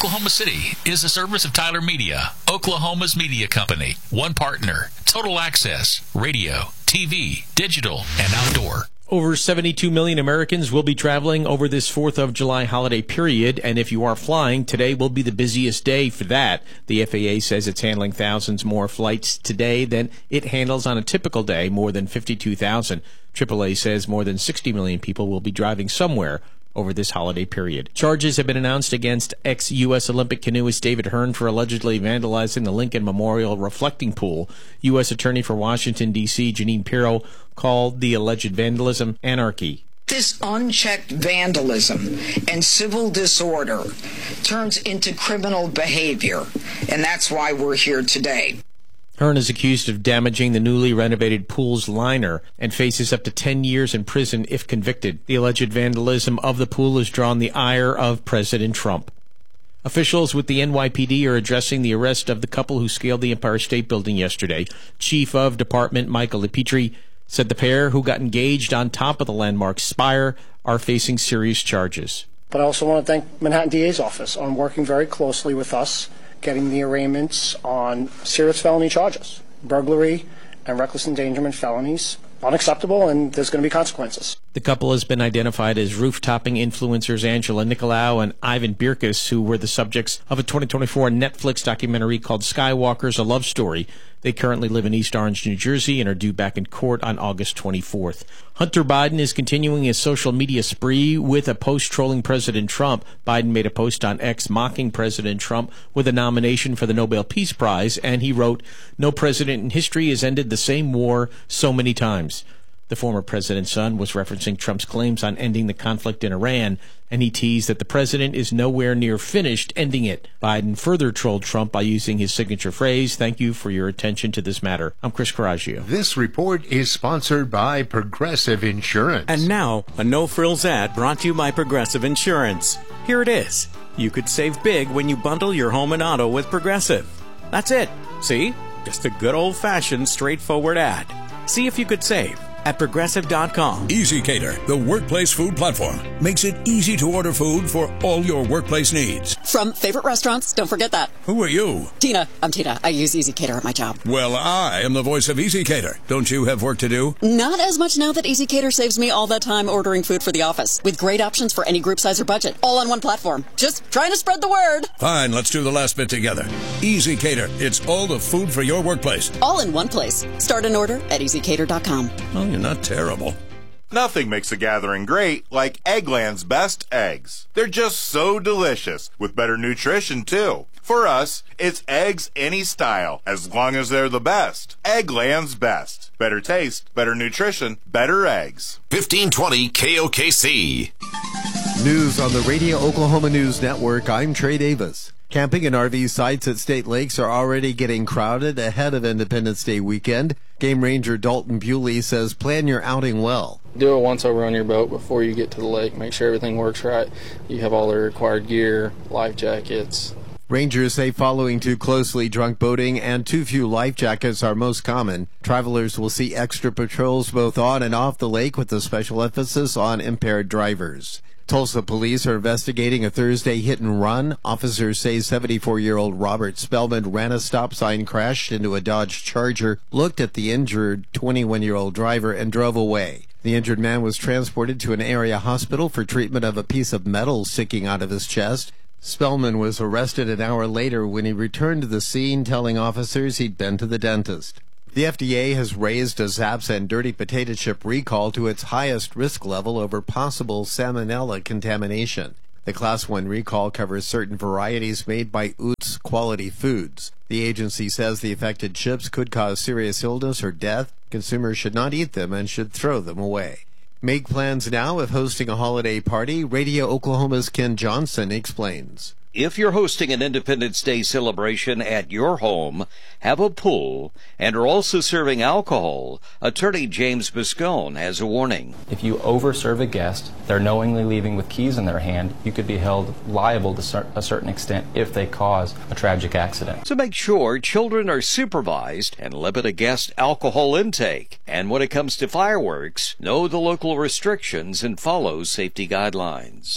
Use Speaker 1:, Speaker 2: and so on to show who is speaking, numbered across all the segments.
Speaker 1: Oklahoma City is a service of Tyler Media, Oklahoma's media company. One partner, total access, radio, TV, digital, and outdoor.
Speaker 2: Over 72 million Americans will be traveling over this 4th of July holiday period, and if you are flying, today will be the busiest day for that. The FAA says it's handling thousands more flights today than it handles on a typical day, more than 52,000. AAA says more than 60 million people will be driving somewhere over this holiday period. Charges have been announced against ex-U.S. Olympic canoeist David Hearn for allegedly vandalizing the Lincoln Memorial reflecting pool. U.S. Attorney for Washington, D.C., Jeanine Pirro, called the alleged vandalism anarchy.
Speaker 3: This unchecked vandalism and civil disorder turns into criminal behavior, and that's why we're here today.
Speaker 2: Hearn is accused of damaging the newly renovated pool's liner and faces up to 10 years in prison if convicted. The alleged vandalism of the pool has drawn the ire of President Trump. Officials with the NYPD are addressing the arrest of the couple who scaled the Empire State Building yesterday. Chief of Department Michael LePetri said the pair, who got engaged on top of the landmark spire, are facing serious charges.
Speaker 4: But I also want to thank Manhattan DA's office on working very closely with us, getting the arraignments on serious felony charges. Burglary and reckless endangerment felonies. Unacceptable, and there's going to be consequences.
Speaker 2: The couple has been identified as roof-topping influencers Angela Nicolau and Ivan Birkus, who were the subjects of a 2024 Netflix documentary called Skywalkers, A Love Story. They currently live in East Orange, New Jersey, and are due back in court on August 24th. Hunter Biden is continuing his social media spree with a post trolling President Trump. Biden made a post on X mocking President Trump with a nomination for the Nobel Peace Prize, and he wrote, "No president in history has ended the same war so many times." The former president's son was referencing Trump's claims on ending the conflict in Iran, and he teased that the president is nowhere near finished ending it. Biden further trolled Trump by using his signature phrase, "Thank you for your attention to this matter." I'm Chris Coraggio.
Speaker 5: This report is sponsored by Progressive Insurance.
Speaker 6: And now, a no-frills ad brought to you by Progressive Insurance. Here it is. You could save big when you bundle your home and auto with Progressive. That's it. See? Just a good old-fashioned, straightforward ad. See if you could save at Progressive.com.
Speaker 7: EasyCater, the workplace food platform, makes it easy to order food for all your workplace needs.
Speaker 8: From favorite restaurants, don't forget that.
Speaker 7: Who are you?
Speaker 8: Tina. I'm Tina. I use EasyCater at my job.
Speaker 7: Well, I am the voice of EasyCater. Don't you have work to do?
Speaker 8: Not as much now that EasyCater saves me all that time ordering food for the office, with great options for any group size or budget, all on one platform. Just trying to spread the word.
Speaker 7: Fine, let's do the last bit together. EasyCater, it's all the food for your workplace.
Speaker 8: All in one place. Start an order at EasyCater.com.
Speaker 7: Well, you're not terrible.
Speaker 9: Nothing makes a gathering great like Eggland's best eggs. They're just so delicious, with better nutrition too. For us, it's eggs any style, as long as they're the best. Eggland's best. Better taste, better nutrition, better eggs.
Speaker 10: 1520 KOKC.
Speaker 11: News on the Radio Oklahoma News Network. I'm Trey Davis. Camping and RV sites at state lakes are already getting crowded ahead of Independence Day weekend. Game Ranger Dalton Bewley says plan your outing well.
Speaker 12: Do a once-over on your boat before you get to the lake. Make sure everything works right. You have all the required gear, life jackets.
Speaker 11: Rangers say following too closely, drunk boating and too few life jackets are most common. Travelers will see extra patrols both on and off the lake with a special emphasis on impaired drivers. Tulsa police are investigating a Thursday hit and run. Officers say 74-year-old Robert Spellman ran a stop sign, crashed into a Dodge Charger, looked at the injured 21-year-old driver, and drove away. The injured man was transported to an area hospital for treatment of a piece of metal sticking out of his chest. Spellman was arrested an hour later when he returned to the scene, telling officers he'd been to the dentist. The FDA has raised a Zapp's and Dirty Potato Chip recall to its highest risk level over possible salmonella contamination. The Class 1 recall covers certain varieties made by Utz Quality Foods. The agency says the affected chips could cause serious illness or death. Consumers should not eat them and should throw them away. Make plans now of hosting a holiday party. Radio Oklahoma's Ken Johnson explains.
Speaker 13: If you're hosting an Independence Day celebration at your home, have a pool, and are also serving alcohol, Attorney James Biscone has a warning.
Speaker 14: If you overserve a guest, they're knowingly leaving with keys in their hand, you could be held liable to a certain extent if they cause a tragic accident.
Speaker 13: So make sure children are supervised and limit a guest alcohol intake. And when it comes to fireworks, know the local restrictions and follow safety guidelines.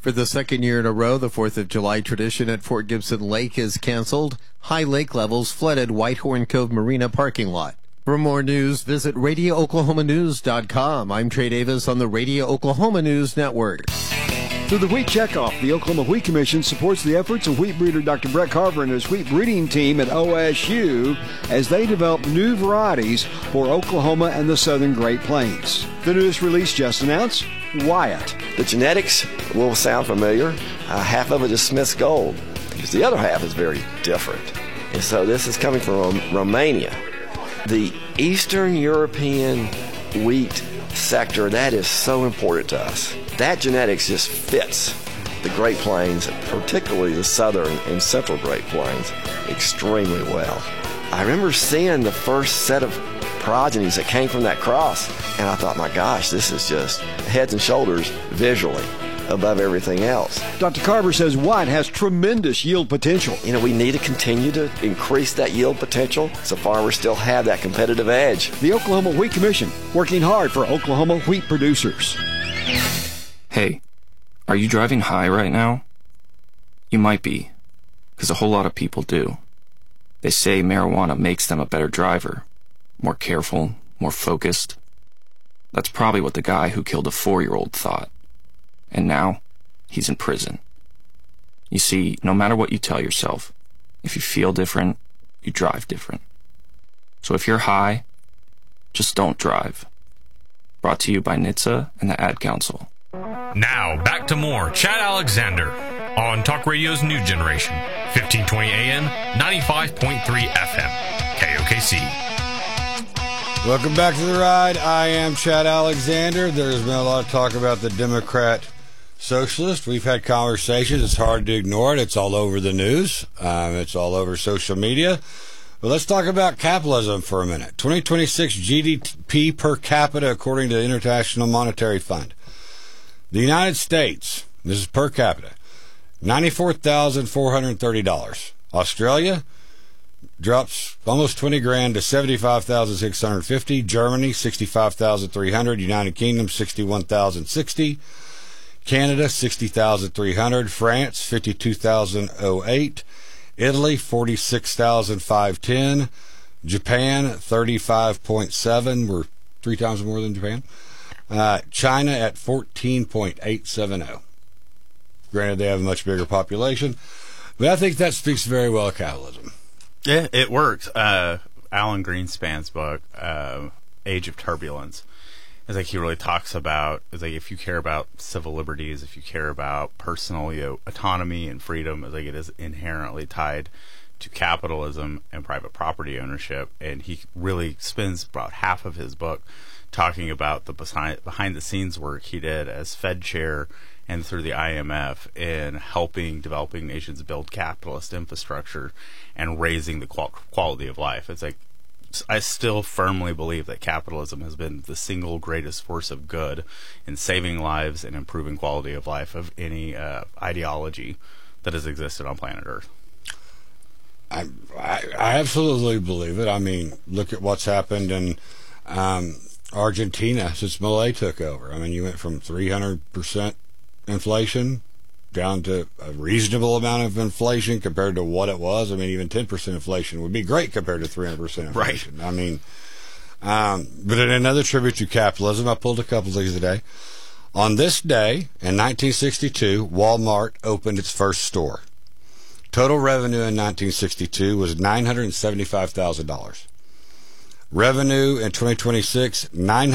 Speaker 11: For the second year in a row, the 4th of July tradition at Fort Gibson Lake is canceled. High lake levels flooded Whitehorn Cove Marina parking lot. For more news, visit RadioOklahomaNews.com. I'm Trey Davis on the Radio Oklahoma News Network.
Speaker 15: Through the Wheat Checkoff, the Oklahoma Wheat Commission supports the efforts of wheat breeder Dr. Brett Carver and his wheat breeding team at OSU as they develop new varieties for Oklahoma and the southern Great Plains. The newest release just announced, Wyatt.
Speaker 16: The genetics will sound familiar. Half of it is Smith's Gold, because the other half is very different. And so this is coming from Romania. The Eastern European wheat sector, that is so important to us. That genetics just fits the Great Plains, particularly the southern and central Great Plains, extremely well. I remember seeing the first set of progenies that came from that cross, and I thought, my gosh, this is just heads and shoulders visually above everything else.
Speaker 15: Dr. Carver says Wyatt has tremendous yield potential.
Speaker 16: You know, we need to continue to increase that yield potential so farmers still have that competitive edge.
Speaker 15: The Oklahoma Wheat Commission, working hard for Oklahoma wheat producers.
Speaker 17: Hey, are you driving high right now? You might be, because a whole lot of people do. They say marijuana makes them a better driver, more careful, more focused. That's probably what the guy who killed a 4-year-old thought. And now, he's in prison. You see, no matter what you tell yourself, if you feel different, you drive different. So if you're high, just don't drive. Brought to you by NHTSA and the Ad Council.
Speaker 18: Now, back to more Chad Alexander on Talk Radio's New Generation, 1520 AM, 95.3 FM, KOKC.
Speaker 19: Welcome back to the ride. I am Chad Alexander. There's been a lot of talk about the Democrat Socialist. We've had conversations. It's hard to ignore it. It's all over the news. It's all over social media. But let's talk about capitalism for a minute. 2026 GDP per capita, according to the International Monetary Fund. The United States, this is per capita, $94,430. Australia drops almost 20 grand to 75,650. Germany, 65,300. United Kingdom, 61,060. Canada, 60,300. France, 52,008. Italy, 46,510. Japan, 35.7. We're 3 times more than Japan. China at 14.870. Granted, they have a much bigger population, but I think that speaks very well of capitalism.
Speaker 20: Yeah, it works. Alan Greenspan's book, Age of Turbulence, is like he really talks about is like if you care about civil liberties, if you care about personal autonomy and freedom, is like it is inherently tied to capitalism and private property ownership. And he really spends about half of his book talking about the behind the scenes work he did as Fed chair and through the IMF in helping developing nations build capitalist infrastructure and raising the quality of life. It's like I still firmly believe that capitalism has been the single greatest force of good in saving lives and improving quality of life of any ideology that has existed on planet Earth.
Speaker 19: I absolutely believe it. I mean, look at what's happened in Argentina since Milei took over. I mean, you went from 300% inflation down to a reasonable amount of inflation compared to what it was. I mean, even 10% inflation would be great compared to 300% inflation. Right. I mean, but in another tribute to capitalism, I pulled a couple of these today. On this day, in 1962, Walmart opened its first store. Total revenue in 1962 was $975,000. Revenue in 2026,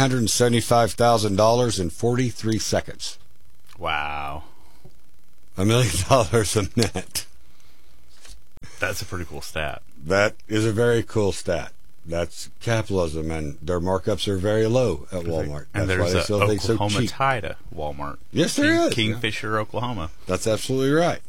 Speaker 19: $975,000 in 43 seconds.
Speaker 20: Wow.
Speaker 19: $1 million a net.
Speaker 20: That's a pretty cool stat.
Speaker 19: That is a very cool stat. That's capitalism, and their markups are very low at Walmart.
Speaker 20: And
Speaker 19: that's
Speaker 20: there's
Speaker 19: why
Speaker 20: an
Speaker 19: they so
Speaker 20: Oklahoma
Speaker 19: cheap.
Speaker 20: tie to Walmart.
Speaker 19: Yes, there is.
Speaker 20: Kingfisher, Oklahoma.
Speaker 19: That's absolutely right.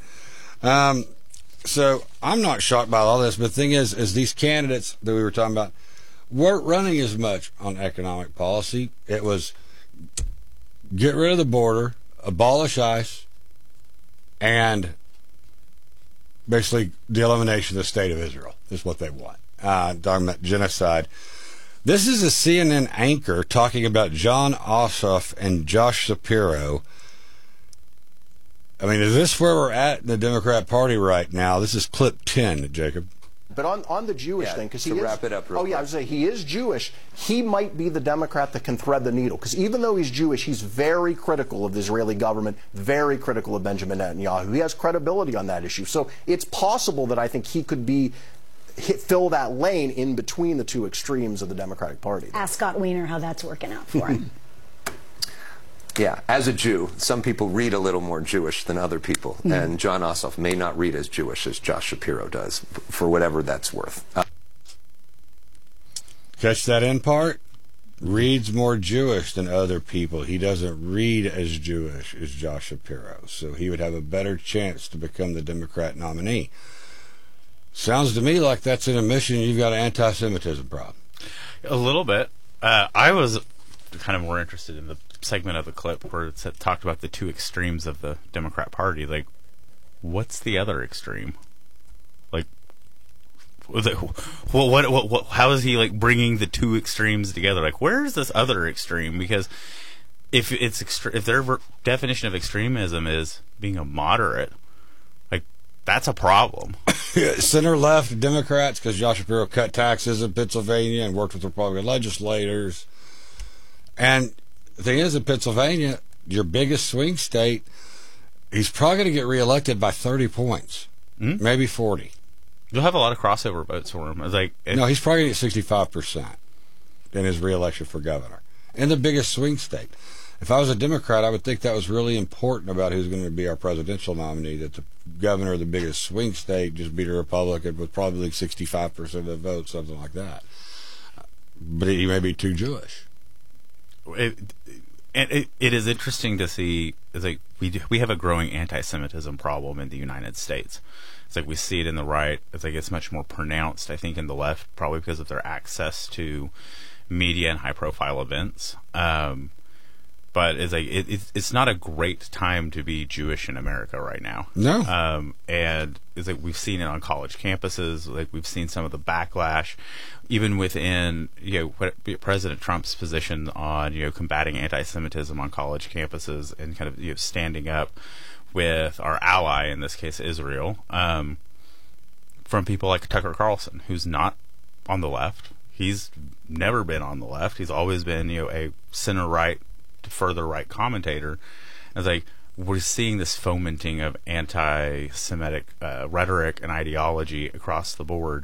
Speaker 19: So I'm not shocked by all this, but the thing is these candidates that we were talking about weren't running as much on economic policy. It was get rid of the border, abolish ICE, and basically the elimination of the state of Israel is what they want. Talking about genocide. This is a CNN anchor talking about John Ossoff and Josh Shapiro I mean, is this where we're at in the Democrat Party right now? This is clip 10, Jacob.
Speaker 21: But on the Jewish thing, because
Speaker 22: wrap it up real quick.
Speaker 21: I was saying he is Jewish. He might be the Democrat that can thread the needle, because even though he's Jewish, he's very critical of the Israeli government, very critical of Benjamin Netanyahu. He has credibility on that issue. So it's possible that I think he could fill that lane in between the two extremes of the Democratic Party.
Speaker 23: Ask Scott Wiener how that's working out for him.
Speaker 22: Yeah, as a Jew, some people read a little more Jewish than other people, and John Ossoff may not read as Jewish as Josh Shapiro does, for whatever that's worth.
Speaker 19: Catch that end part? Reads more Jewish than other people. He doesn't read as Jewish as Josh Shapiro, so he would have a better chance to become the Democrat nominee. Sounds to me like that's an admission you've got an anti-Semitism problem.
Speaker 20: A little bit. I was kind of more interested in the segment of the clip where it talked about the two extremes of the Democrat Party. Like, what's the other extreme? Like, what how is he like bringing the two extremes together? Like, where is this other extreme? Because if their definition of extremism is being a moderate, like, that's a problem.
Speaker 19: Center-left Democrats, because Josh Shapiro cut taxes in Pennsylvania and worked with Republican legislators. And the thing is, in Pennsylvania, your biggest swing state, he's probably going to get reelected by 30 points, maybe 40.
Speaker 20: You'll have a lot of crossover votes for him.
Speaker 19: No, he's probably going to get 65% in his reelection for governor, in the biggest swing state. If I was a Democrat, I would think that was really important about who's going to be our presidential nominee, that the governor of the biggest swing state just beat a Republican with probably 65% of the vote, something like that. But he may be too Jewish.
Speaker 20: It is interesting to see. It's like we have a growing anti-Semitism problem in the United States. It's like we see it in the right. It's like it's much more pronounced, I think, in the left, probably because of their access to media and high-profile events. But it's like it's not a great time to be Jewish in America right now.
Speaker 19: No.
Speaker 20: And it's like we've seen it on college campuses. Like we've seen some of the backlash, even within President Trump's position on combating anti-Semitism on college campuses and kind of standing up with our ally, in this case Israel, from people like Tucker Carlson, who's not on the left. He's never been on the left. He's always been a center right to further right commentator. It's like we're seeing this fomenting of anti-Semitic rhetoric and ideology across the board,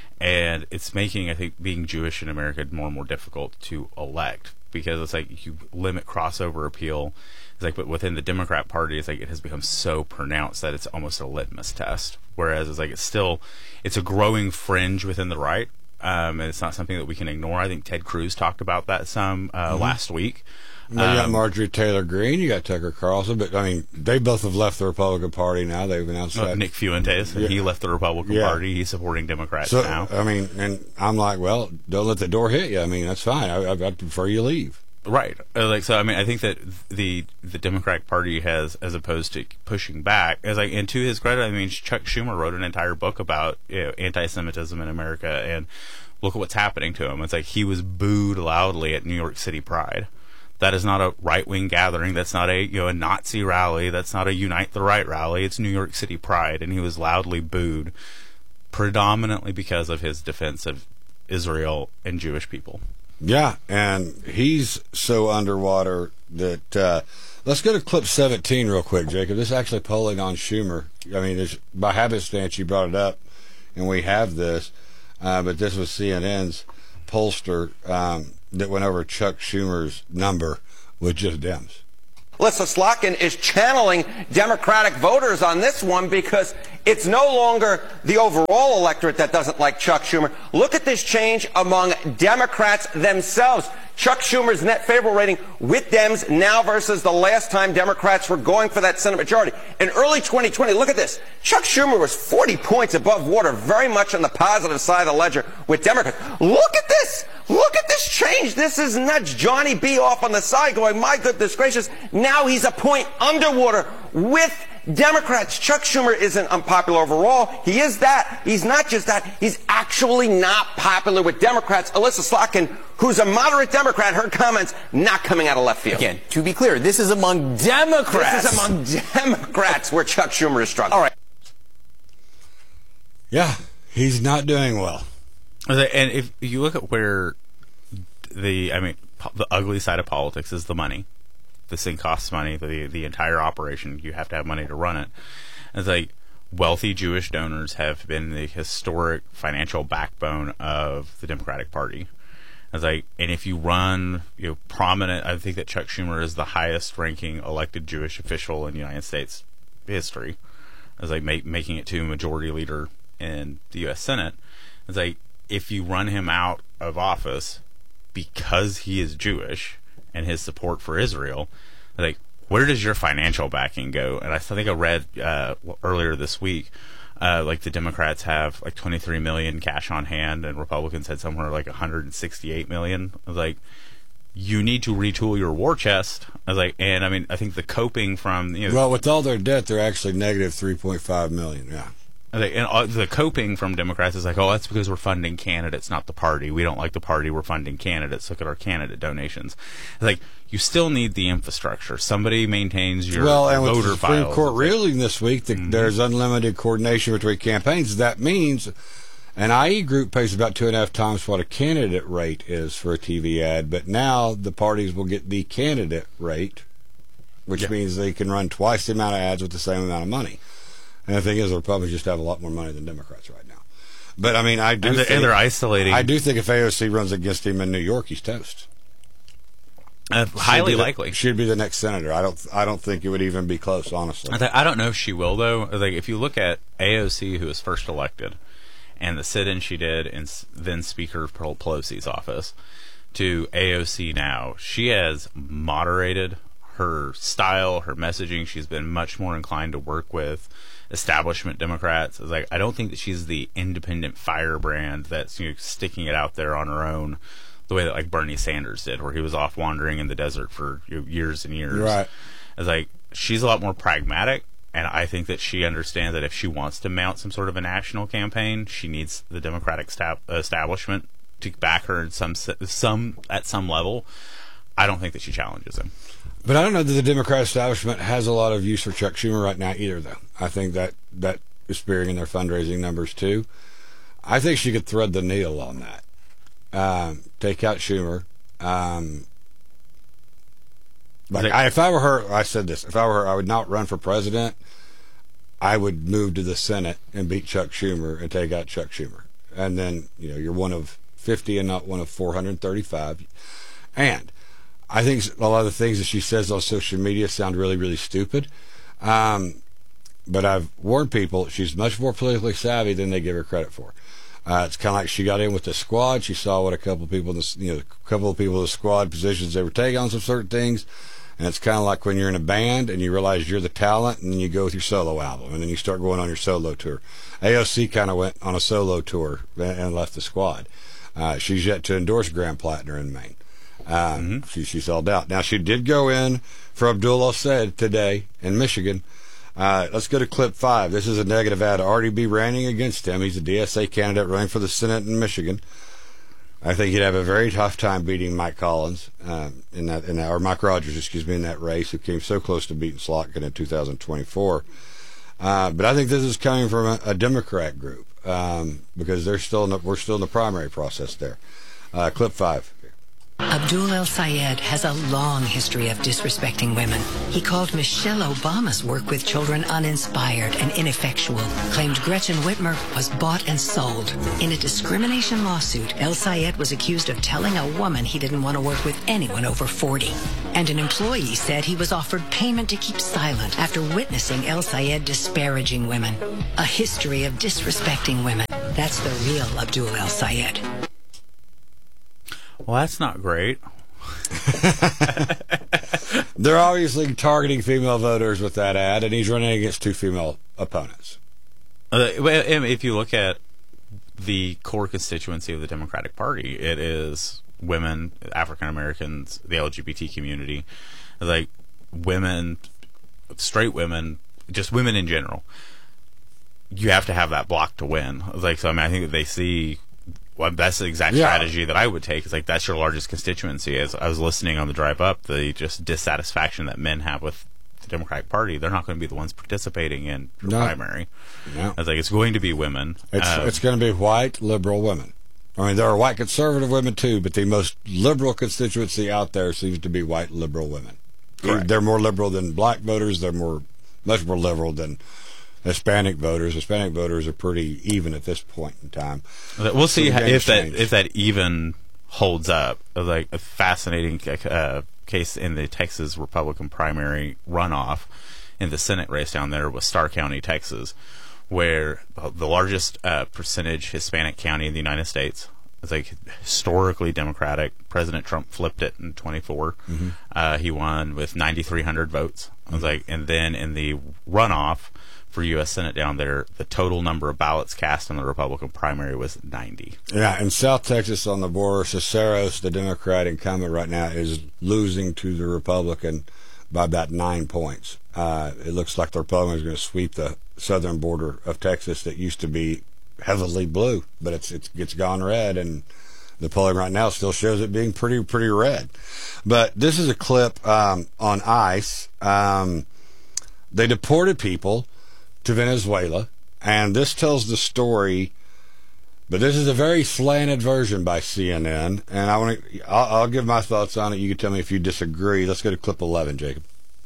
Speaker 20: and it's making, I think, being Jewish in America more and more difficult to elect, because it's like you limit crossover appeal. It's like, but within the Democrat Party, it's like it has become so pronounced that it's almost a litmus test. Whereas it's like it's a growing fringe within the right, and it's not something that we can ignore. I think Ted Cruz talked about that some last week.
Speaker 19: You got Marjorie Taylor Greene, you got Tucker Carlson, but I mean, they both have left the Republican Party now. They've announced that.
Speaker 20: Nick Fuentes, he left the Republican Party. He's supporting Democrats now.
Speaker 19: I mean, and I'm like, well, don't let the door hit you. I mean, that's fine. I'd prefer you leave.
Speaker 20: Right. So I mean, I think that the Democratic Party has, as opposed to pushing back, and to his credit, I mean, Chuck Schumer wrote an entire book about anti-Semitism in America, and look at what's happening to him. It's like he was booed loudly at New York City Pride. That is not a right-wing gathering. That's not a Nazi rally. That's not a Unite the Right rally. It's New York City Pride, and he was loudly booed, predominantly because of his defense of Israel and Jewish people.
Speaker 19: Yeah, and he's so underwater that let's go to clip 17 real quick, Jacob. This is actually polling on Schumer. I mean, by happenstance, you brought it up, and we have this, but this was CNN's pollster that went over Chuck Schumer's number with just Dems.
Speaker 24: Lissa Slotkin is channeling Democratic voters on this one because it's no longer the overall electorate that doesn't like Chuck Schumer. Look at this change among Democrats themselves. Chuck Schumer's net favorable rating with Dems now versus the last time Democrats were going for that Senate majority. In early 2020, look at this. Chuck Schumer was 40 points above water, very much on the positive side of the ledger with Democrats. Look at this. Look at this changed. This is nuts. Johnny B off on the side going, my goodness gracious, now he's a point underwater with Democrats. Chuck Schumer isn't unpopular overall. He is that. He's not just that. He's actually not popular with Democrats. Alyssa Slotkin, who's a moderate Democrat, her comments not coming out of left field.
Speaker 1: Again, to be clear, this is among Democrats.
Speaker 24: This is among Democrats where Chuck Schumer is struggling.
Speaker 1: All right.
Speaker 19: Yeah, he's not doing well.
Speaker 20: And if you look at where the ugly side of politics is the money. This thing costs money. The entire operation, you have to have money to run it. It's like wealthy Jewish donors have been the historic financial backbone of the Democratic Party. It's like, and if you run, prominent, I think that Chuck Schumer is the highest ranking elected Jewish official in the United States history. It's like making it to majority leader in the U.S. Senate. It's like, if you run him out of office because he is Jewish and his support for Israel, like, where does your financial backing go? And I think I read earlier this week, like the Democrats have like 23 million cash on hand, and Republicans had somewhere like 168 million. I was like, you need to retool your war chest. I was like, and I mean, I think the coping from
Speaker 19: well, with all their debt, they're actually negative 3.5 million. Yeah.
Speaker 20: And the coping from Democrats is like, oh, that's because we're funding candidates, not the party. We don't like the party. We're funding candidates. Look at our candidate donations. It's like, you still need the infrastructure. Somebody maintains your
Speaker 19: and
Speaker 20: voter
Speaker 19: with the Supreme
Speaker 20: files.
Speaker 19: Court ruling this week, there's unlimited coordination between campaigns. That means an IE group pays about 2.5 times what a candidate rate is for a TV ad, but now the parties will get the candidate rate, which means they can run twice the amount of ads with the same amount of money. And the thing is, the Republicans just have a lot more money than Democrats right now. But I mean,
Speaker 20: and they're isolating.
Speaker 19: I do think if AOC runs against him in New York, he's toast.
Speaker 20: Highly likely.
Speaker 19: She'd be the next senator. I don't think it would even be close, honestly.
Speaker 20: I don't know if she will, though. Like, if you look at AOC, who was first elected, and the sit-in she did in then Speaker Pelosi's office, to AOC now, she has moderated her style, her messaging. She's been much more inclined to work with establishment Democrats. It's like, I don't think that she's the independent firebrand that's sticking it out there on her own, the way that like Bernie Sanders did, where he was off wandering in the desert for years and years.
Speaker 19: Right.
Speaker 20: It's like, she's a lot more pragmatic, and I think that she understands that if she wants to mount some sort of a national campaign, she needs the Democratic establishment to back her in at some level. I don't think that she challenges him.
Speaker 19: But I don't know that the Democrat establishment has a lot of use for Chuck Schumer right now either, though. I think that is spearing in their fundraising numbers, too. I think she could thread the needle on that. Take out Schumer. If I were her, I said this, if I were her, I would not run for president. I would move to the Senate and beat Chuck Schumer and take out Chuck Schumer. And then, you're one of 50 and not one of 435. And I think a lot of the things that she says on social media sound really, really stupid. But I've warned people, she's much more politically savvy than they give her credit for. It's kind of like she got in with the squad. She saw what a couple of people in the squad positions they were taking on some certain things. And it's kind of like when you're in a band and you realize you're the talent, and then you go with your solo album, and then you start going on your solo tour. AOC kind of went on a solo tour and left the squad. She's yet to endorse Graham Plattner in Maine. She sold out. Now, she did go in for Abdul Al-Said today in Michigan. Let's go to clip 5. This is a negative ad. RDB ranting against him. He's a DSA candidate running for the Senate in Michigan. I think he'd have a very tough time beating Mike Collins or Mike Rogers, in that race, who came so close to beating Slotkin in 2024. But I think this is coming from a Democrat group because we're still in the primary process there. Clip 5.
Speaker 2: Abdul El-Sayed has a long history of disrespecting women. He called Michelle Obama's work with children uninspired and ineffectual, claimed Gretchen Whitmer was bought and sold. In a discrimination lawsuit, El-Sayed was accused of telling a woman he didn't want to work with anyone over 40. And an employee said he was offered payment to keep silent after witnessing El-Sayed disparaging women. A history of disrespecting women. That's the real Abdul El-Sayed.
Speaker 20: Well, that's not great.
Speaker 19: They're obviously targeting female voters with that ad, and he's running against 2 female opponents.
Speaker 20: If you look at the core constituency of the Democratic Party, it is women, African Americans, the LGBT community, like women, straight women, just women in general. You have to have that block to win. Like, so I mean, I think that they see. Well, that's the exact strategy that I would take. It's like, that's your largest constituency. As I was listening on the drive up, the just dissatisfaction that men have with the Democratic Party, they're not going to be the ones participating in the primary.
Speaker 19: No.
Speaker 20: I was like, it's going to be women.
Speaker 19: It's going to be white liberal women. I mean, there are white conservative women too, but the most liberal constituency out there seems to be white liberal women.
Speaker 20: Correct.
Speaker 19: They're more liberal than black voters. They're much more liberal than Hispanic voters. Hispanic voters are pretty even at this point in time.
Speaker 20: We'll see if that even holds up. Like, a fascinating case in the Texas Republican primary runoff in the Senate race down there was Starr County, Texas, where the largest percentage Hispanic county in the United States. It's like historically Democratic. President Trump flipped it in 24. He won with 9,300 votes. I was like, and then in the runoff for U.S. Senate down there, the total number of ballots cast in the Republican primary was 90.
Speaker 19: Yeah, in South Texas on the border, Ciceros, the Democrat incumbent right now, is losing to the Republican by about 9 points. It looks like the Republican is going to sweep the southern border of Texas that used to be heavily blue, but it's gone red, and the polling right now still shows it being pretty red. But this is a clip on ICE. They deported people to Venezuela, and this tells the story, but this is a very slanted version by CNN, and I'll give my thoughts on it. You can tell me if you disagree. Let's go to clip 11, Jacob.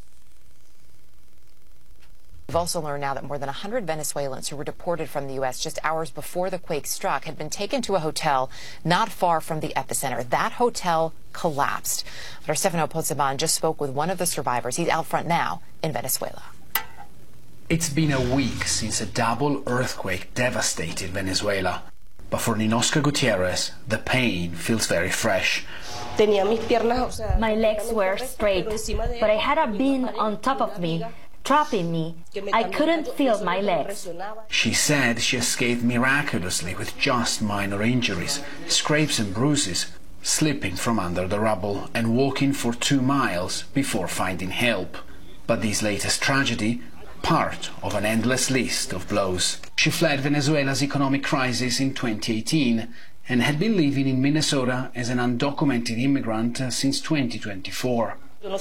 Speaker 3: We've also learned now that more than 100 Venezuelans who were deported from the U.S. just hours before the quake struck had been taken to a hotel not far from the epicenter. That hotel collapsed. But our Stefano Pozzoban just spoke with one of the survivors. He's out front now in Venezuela.
Speaker 4: It's been a week since a double earthquake devastated Venezuela. But for Ninoska Gutierrez, the pain feels very fresh.
Speaker 5: My legs were straight, but I had a beam on top of me, trapping me. I couldn't feel my legs.
Speaker 4: She said she escaped miraculously with just minor injuries, scrapes and bruises, slipping from under the rubble and walking for 2 miles before finding help. But this latest tragedy, part of an endless list of blows. She fled Venezuela's economic crisis in 2018 and had been living in Minnesota as an undocumented immigrant since 2024.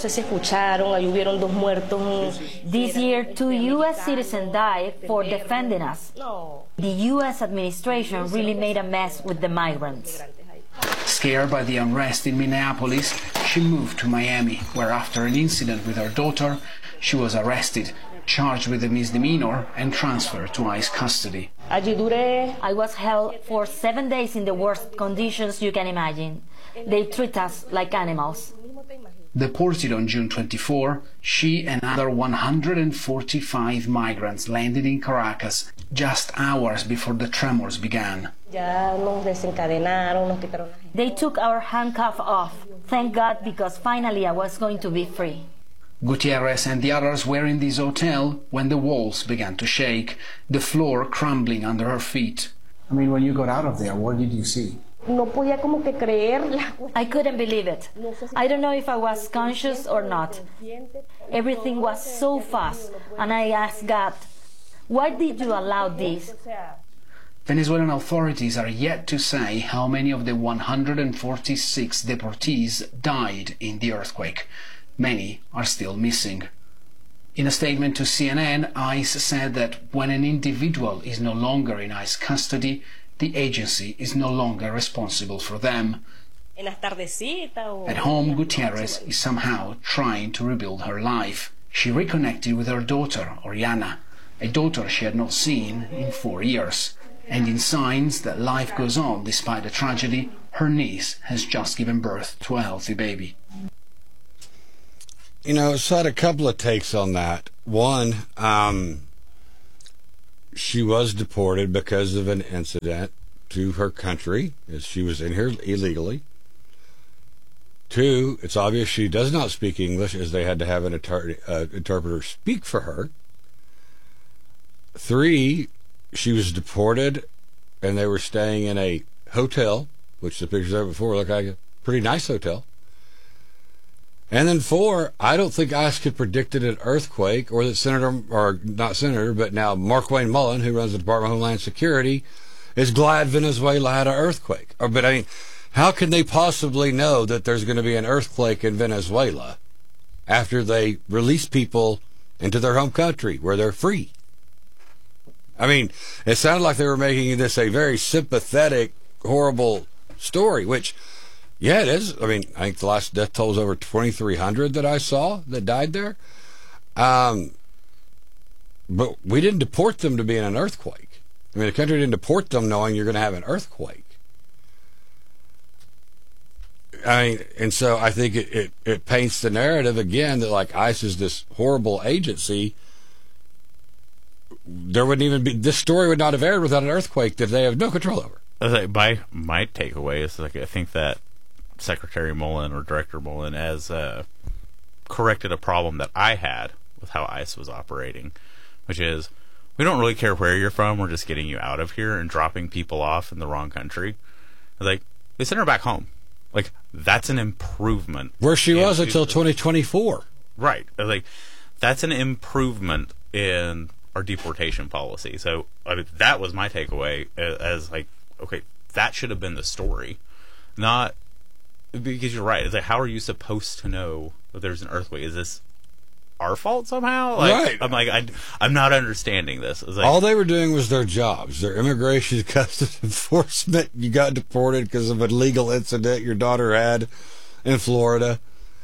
Speaker 5: This year, 2 U.S. citizens died for defending us. The U.S. administration really made a mess with the migrants.
Speaker 4: Scared by the unrest in Minneapolis, she moved to Miami, where after an incident with her daughter, she was arrested, charged with a misdemeanor and transferred to ICE custody.
Speaker 5: I was held for 7 days in the worst conditions you can imagine. They treat us like animals.
Speaker 4: Deported on June 24, she and other 145 migrants landed in Caracas just hours before the tremors began.
Speaker 5: They took our handcuff off. Thank God, because finally I was going to be free.
Speaker 4: Gutierrez and the others were in this hotel when the walls began to shake, the floor crumbling under her feet.
Speaker 6: I mean, when you got out of there, what did you see?
Speaker 5: I couldn't believe it. I don't know if I was conscious or not. Everything was so fast, and I asked God, why did you allow this?
Speaker 4: Venezuelan authorities are yet to say how many of the 146 deportees died in the earthquake. Many are still missing. In a statement to CNN, ICE said that when an individual is no longer in ICE custody, the agency is no longer responsible for them. At home, Gutierrez is somehow trying to rebuild her life. She reconnected with her daughter, Oriana, a daughter she had not seen in 4 years. And in signs that life goes on despite the tragedy, her niece has just given birth to a healthy baby.
Speaker 19: You know, it's had a couple of takes on that. One, she was deported because of an incident to her country, as she was in here illegally. Two, it's obvious she does not speak English, as they had to have an interpreter speak for her. Three, she was deported, and they were staying in a hotel, which the pictures of before look like Pretty nice hotel. And then 4, I don't think ICE could predict an earthquake, or that not Senator, but now Markwayne Mullin, who runs the Department of Homeland Security, is glad Venezuela had an earthquake. But I mean, how can they possibly know that there's going to be an earthquake in Venezuela after they release people into their home country where they're free? I mean, it sounded like they were making this a very sympathetic, horrible story, which, yeah, it is. I mean, I think the last death toll was over 2,300 that I saw that died there. But we didn't deport them to be in an earthquake. I mean, the country didn't deport them knowing you're going to have an earthquake. I mean, and so I think it paints the narrative again that, like, ICE is this horrible agency. There wouldn't even be, this story would not have aired without an earthquake that they have no control over.
Speaker 20: My takeaway is, like, I think that Secretary Mullin or Director Mullin has corrected a problem that I had with how ICE was operating, which is, we don't really care where you're from, we're just getting you out of here and dropping people off in the wrong country. Like, they sent her back home. Like, that's an improvement.
Speaker 19: Where she was until 2024.
Speaker 20: Right. Like, that's an improvement in our deportation policy. So, I mean, that was my takeaway as, like, okay, that should have been the story. Not, because you're right. It's like, how are you supposed to know that there's an earthquake? Is this our fault somehow? Like,
Speaker 19: right.
Speaker 20: I'm like, I'm not understanding this. Like,
Speaker 19: all they were doing was their jobs. Their immigration, customs enforcement. You got deported because of a legal incident your daughter had in Florida.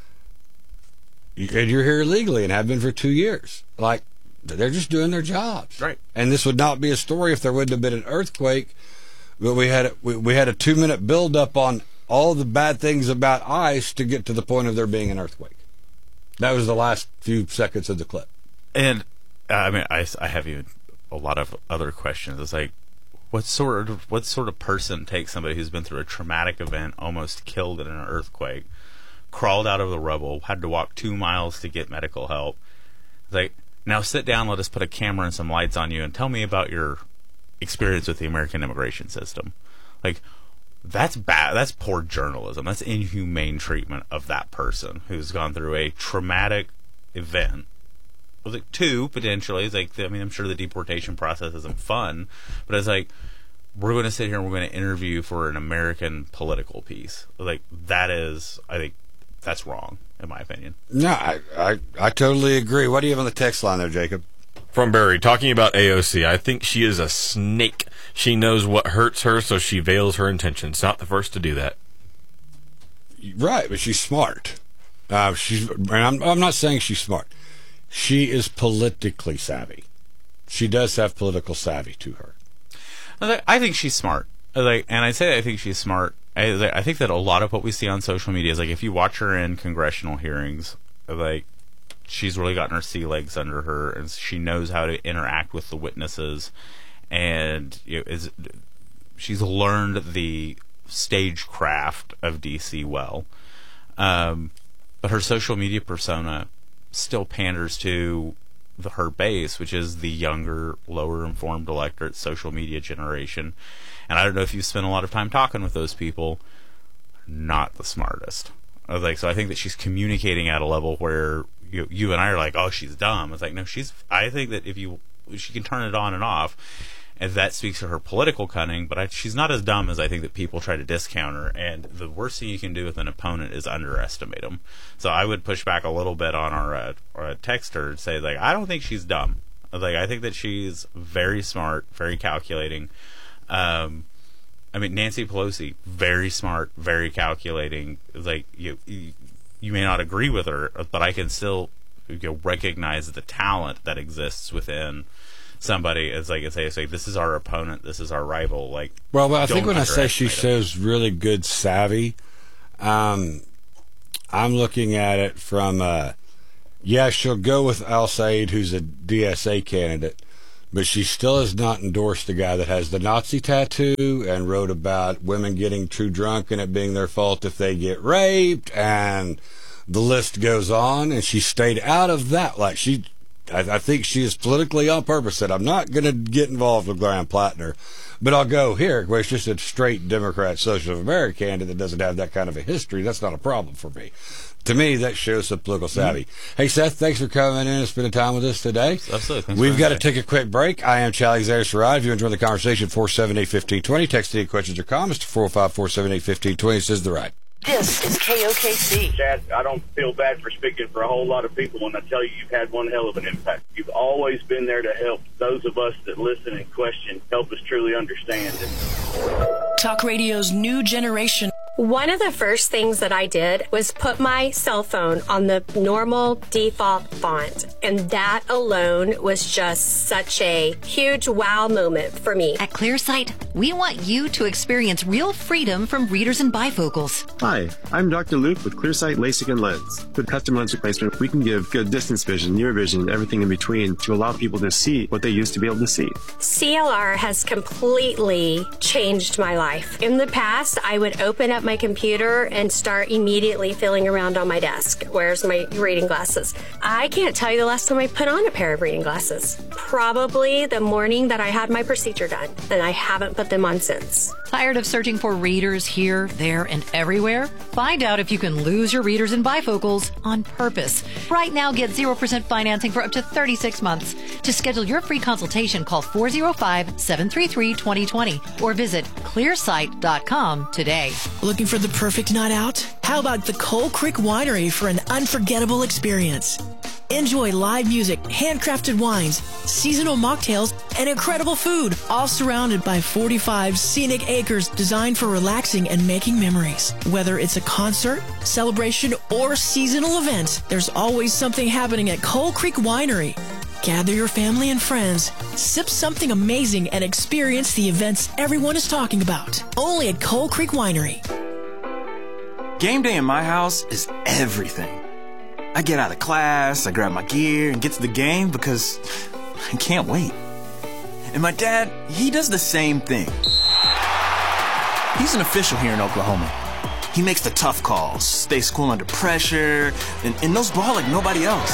Speaker 19: And you're here illegally and have been for 2 years. Like, they're just doing their jobs.
Speaker 20: Right.
Speaker 19: And this would not be a story if there wouldn't have been an earthquake. But we had a 2-minute build-up on all the bad things about ICE to get to the point of there being an earthquake. That was the last few seconds of the clip.
Speaker 20: And, I mean, I have even a lot of other questions. It's like, what sort of person takes somebody who's been through a traumatic event, almost killed in an earthquake, crawled out of the rubble, had to walk 2 miles to get medical help? It's like, now sit down, let us put a camera and some lights on you, and tell me about your experience with the American immigration system. Like, that's bad. That's poor journalism. That's inhumane treatment of that person who's gone through a traumatic event. It was like 2, potentially. It's like, I mean, I'm sure the deportation process isn't fun, but it's like, we're going to sit here and we're going to interview for an American political piece. Like, that is, I think, that's wrong, in my opinion.
Speaker 19: No, I totally agree. What do you have on the text line there, Jacob?
Speaker 7: From Barry, talking about AOC, I think she is a snake. She knows what hurts her, so she veils her intentions. Not the first to do that.
Speaker 19: Right, but she's smart. I'm not saying she's smart. She is politically savvy. She does have political savvy to her.
Speaker 20: I think she's smart. Like, and I say I think she's smart. I think that a lot of what we see on social media is, like, if you watch her in congressional hearings, like, she's really gotten her sea legs under her, and she knows how to interact with the witnesses, and she's learned the stagecraft of DC well. But her social media persona still panders to her base, which is the younger, lower informed electorate, social media generation. And I don't know if you've spent a lot of time talking with those people. Not the smartest. So I think that she's communicating at a level where you and I are like, oh, she's dumb. It's like, no, I think that she can turn it on and off, and that speaks to her political cunning, but she's not as dumb as I think that people try to discount her, and the worst thing you can do with an opponent is underestimate them. So I would push back a little bit on our texter and say, like, I don't think she's dumb. Like, I think that she's very smart, very calculating. I mean, Nancy Pelosi, very smart, very calculating. Like, you may not agree with her, but I can still recognize the talent that exists within somebody. It's like, say, this is our opponent, this is our rival. Like,
Speaker 19: well, but I think when I say she shows really good savvy, I'm looking at it from, she'll go with Al Said, who's a DSA candidate, but she still has not endorsed the guy that has the Nazi tattoo and wrote about women getting too drunk and it being their fault if they get raped, and the list goes on, and she stayed out of that. Like, I think she is politically on purpose said, I'm not going to get involved with Graham Plattner, but I'll go here, where it's just a straight Democrat Social America candidate that doesn't have that kind of a history. That's not a problem for me. To me, that shows some political savvy. Mm-hmm. Hey, Seth, thanks for coming in and spending time with us today.
Speaker 20: Absolutely.
Speaker 19: We've got to take a quick break. I am Charlie Alexander Sarrad. If you enjoy the conversation, 478-1520. Text any questions or comments to 405-478-1520. This is The Ride.
Speaker 2: This is KOKC.
Speaker 8: Chad, I don't feel bad for speaking for a whole lot of people when I tell you you've had one hell of an impact. You've always been there to help those of us that listen and question, help us truly understand.
Speaker 9: Talk Radio's new generation.
Speaker 10: One of the first things that I did was put my cell phone on the normal default font, and that alone was just such a huge wow moment for me.
Speaker 12: At ClearSight, we want you to experience real freedom from readers and bifocals.
Speaker 25: Hi, I'm Dr. Luke with ClearSight LASIK and Lens. With custom lens replacement, we can give good distance vision, near vision, and everything in between to allow people to see what they used to be able to see.
Speaker 10: CLR has completely changed my life. In the past, I would open up my computer and start immediately feeling around on my desk. Where's my reading glasses? I can't tell you the last time I put on a pair of reading glasses. Probably the morning that I had my procedure done, and I haven't put them on since.
Speaker 12: Tired of searching for readers here, there, and everywhere? Find out if you can lose your readers and bifocals on purpose. Right now, get 0% financing for up to 36 months. To schedule your free consultation, call 405-733-2020 or visit clearsight.com today.
Speaker 9: Looking for the perfect night out? How about the Coal Creek Winery for an unforgettable experience? Enjoy live music, handcrafted wines, seasonal mocktails, and incredible food, all surrounded by 45 scenic acres designed for relaxing and making memories. Whether it's a concert, celebration, or seasonal event, there's always something happening at Coal Creek Winery. Gather your family and friends, sip something amazing, and experience the events everyone is talking about. Only at Coal Creek Winery.
Speaker 26: Game day in my house is everything. I get out of class, I grab my gear, and get to the game because I can't wait. And my dad, he does the same thing. He's an official here in Oklahoma. He makes the tough calls, stays cool under pressure, and knows ball like nobody else.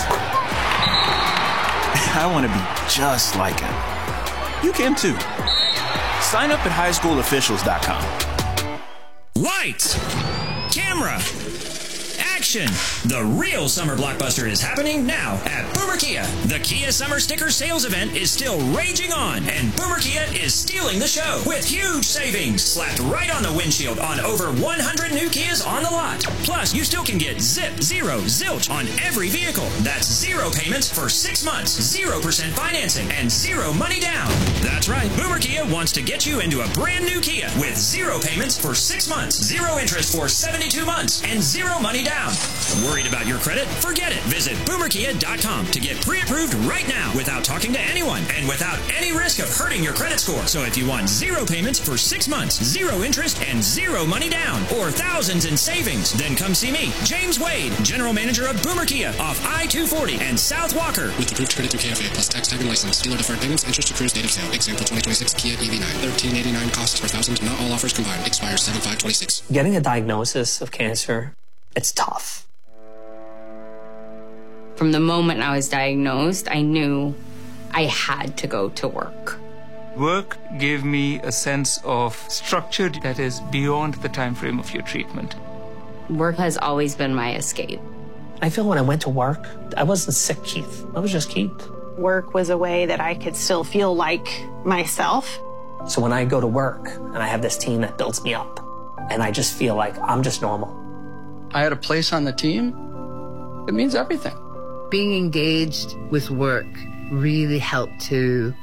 Speaker 26: I want to be just like him. You can too. Sign up at highschoolofficials.com.
Speaker 27: Lights! Camera! Action! The real summer blockbuster is happening now at Boomer Kia. The Kia Summer Sticker Sales Event is still raging on, and Boomer Kia is stealing the show with huge savings slapped right on the windshield on over 100 new Kias on the lot. Plus, you still can get zip, zero, zilch on every vehicle. That's zero payments for 6 months, 0% financing, and zero money down. That's right, Boomer Kia wants to get you into a brand new Kia with zero payments for 6 months, zero interest for 72 months, and zero money down. Worried about your credit? Forget it. Visit boomerkia.com to get pre-approved right now without talking to anyone and without any risk of hurting your credit score. So if you want zero payments for 6 months, zero interest, and zero money down, or thousands in savings, then come see me, James Wade, General Manager of Boomer Kia off I-240 and South Walker.
Speaker 28: With approved credit through KFA plus tax tag and license. Dealer deferred payments, interest accrues date of sale. Example 2026 Kia EV9. $1,389 costs per thousand. Not all offers combined. Expires 7/5/26.
Speaker 29: Getting a diagnosis of cancer, it's tough.
Speaker 30: From the moment I was diagnosed, I knew I had to go to work.
Speaker 31: Work gave me a sense of structure that is beyond the time frame of your treatment.
Speaker 30: Work has always been my escape.
Speaker 29: I feel when I went to work, I wasn't sick, Keith. I was just Keith.
Speaker 32: Work was a way that I could still feel like myself.
Speaker 29: So when I go to work and I have this team that builds me up, and I just feel like I'm just normal.
Speaker 33: I had a place on the team. It means everything.
Speaker 34: Being engaged with work really helped to,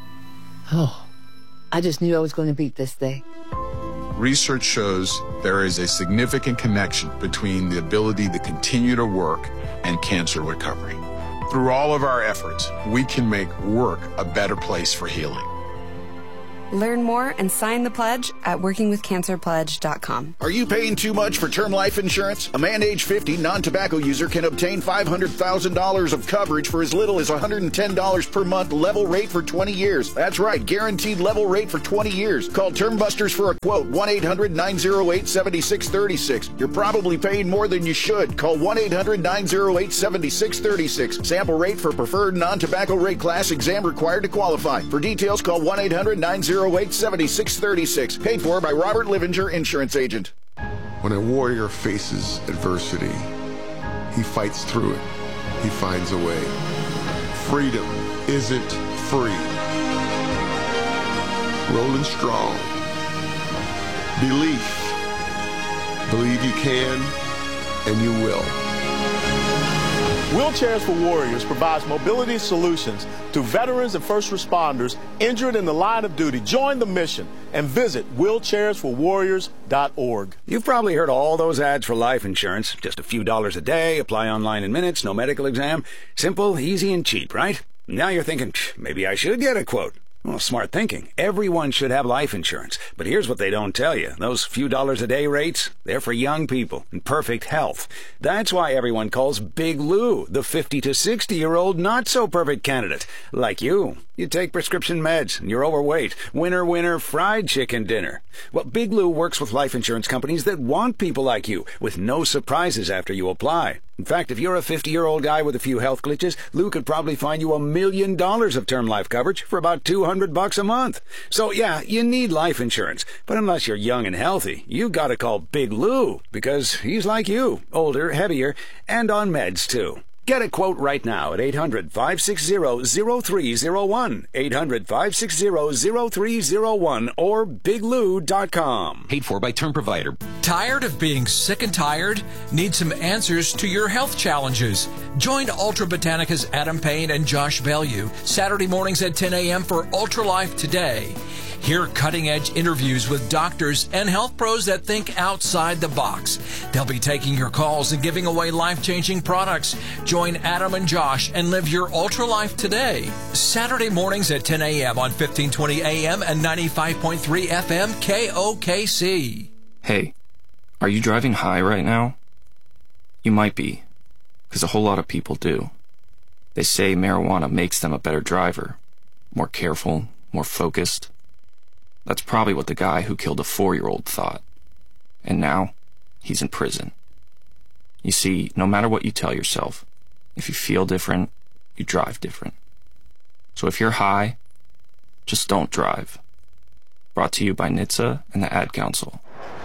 Speaker 34: I just knew I was going to beat this day.
Speaker 35: Research shows there is a significant connection between the ability to continue to work and cancer recovery. Through all of our efforts, we can make work a better place for healing.
Speaker 1: Learn more and sign the pledge at workingwithcancerpledge.com.
Speaker 3: Are you paying too much for term life insurance? A man age 50 non-tobacco user can obtain $500,000 of coverage for as little as $110 per month, level rate for 20 years. That's right, guaranteed level rate for 20 years. Call Term Busters for a quote, 1-800-908-7636. You're probably paying more than you should. Call 1-800-908-7636. Sample rate for preferred non-tobacco rate class, exam required to qualify. For details, call 1-800-908-7636. Paid for by Robert Livinger, insurance agent.
Speaker 5: When a warrior faces adversity, he fights through it. He finds a way. Freedom isn't free. Rolling strong. Belief. Believe you can, and you will.
Speaker 6: Wheelchairs for Warriors provides mobility solutions to veterans and first responders injured in the line of duty. Join the mission and visit wheelchairsforwarriors.org.
Speaker 11: You've probably heard all those ads for life insurance. Just a few dollars a day, apply online in minutes, no medical exam. Simple, easy, and cheap, right? Now you're thinking, maybe I should get a quote. Well, smart thinking. Everyone should have life insurance. But here's what they don't tell you. Those few dollars a day rates, they're for young people in perfect health. That's why everyone calls Big Lou the 50 to 60-year-old not-so-perfect candidate. Like you. You take prescription meds, and you're overweight. Winner, winner, fried chicken dinner. Well, Big Lou works with life insurance companies that want people like you, with no surprises after you apply. In fact, if you're a 50-year-old guy with a few health glitches, Lou could probably find you $1 million of term life coverage for about $200 a month. So yeah, you need life insurance. But unless you're young and healthy, you gotta call Big Lou, because he's like you, older, heavier, and on meds too. Get a quote right now at 800-560-0301, 800-560-0301, or biglou.com.
Speaker 13: Paid for by Term Provider. Tired of being sick and tired? Need some answers to your health challenges? Join Ultra Botanica's Adam Payne and Josh Bellew Saturday mornings at 10 a.m. for Ultra Life Today. Hear cutting-edge interviews with doctors and health pros that think outside the box. They'll be taking your calls and giving away life-changing products. Join Adam and Josh and live your ultra life today. Saturday mornings at 10 a.m. on 1520 a.m. and 95.3 FM KOKC.
Speaker 14: Hey, are you driving high right now? You might be, because a whole lot of people do. They say marijuana makes them a better driver, more careful, more focused. That's probably what the guy who killed a 4-year-old thought. And now, he's in prison. You see, no matter what you tell yourself, if you feel different, you drive different. So if you're high, just don't drive. Brought to you by NHTSA and the Ad Council.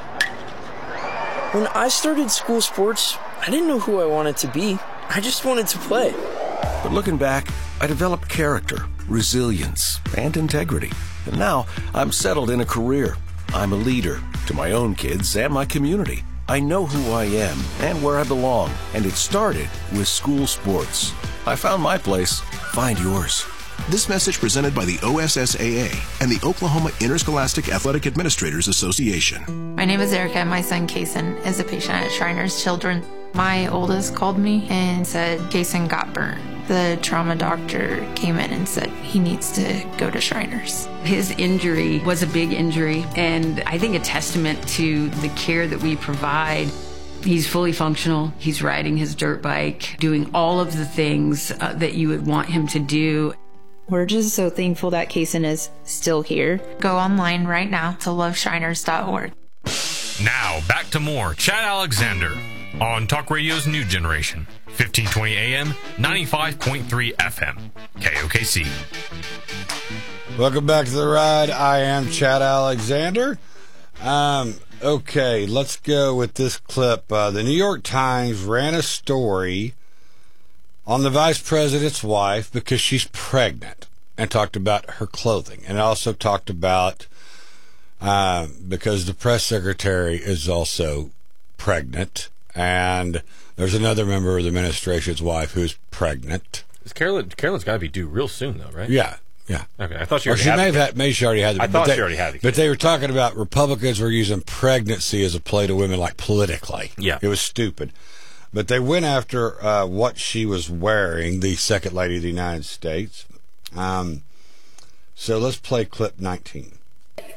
Speaker 15: When I started school sports, I didn't know who I wanted to be. I just wanted to play.
Speaker 16: But looking back, I developed character, resilience, and integrity. And now, I'm settled in a career. I'm a leader to my own kids and my community. I know who I am and where I belong, and it started with school sports. I found my place. Find yours.
Speaker 17: This message presented by the OSSAA and the Oklahoma Interscholastic Athletic Administrators Association.
Speaker 18: My name is Erica, and my son, Kason, is a patient at Shriners Children. My oldest called me and said Kason got burned. The trauma doctor came in and said he needs to go to Shriners.
Speaker 21: His injury was a big injury, and I think a testament to the care that we provide. He's fully functional. He's riding his dirt bike, doing all of the things that you would want him to do.
Speaker 18: We're just so thankful that Kason is still here. Go online right now to loveshriners.org. Now, back to more Chad Alexander on Talk Radio's New Generation, 1520 AM, 95.3 FM, KOKC.
Speaker 19: Welcome back to the ride. I am Chad Alexander. Okay, let's go with this clip. The New York Times ran a story on the vice president's wife because she's pregnant, and talked about her clothing, and also talked about because the press secretary is also pregnant, and there's another member of the administration's wife who's pregnant.
Speaker 7: Carolyn's got to be due real soon, though, right?
Speaker 19: Yeah.
Speaker 7: Okay, I thought she
Speaker 19: already had. Maybe she already had.
Speaker 7: I thought she already had.
Speaker 19: But they were talking about Republicans were using pregnancy as a play to women, like politically.
Speaker 7: Yeah,
Speaker 19: it was stupid. But they went after what she was wearing, the second lady of the United States. So let's play clip 19.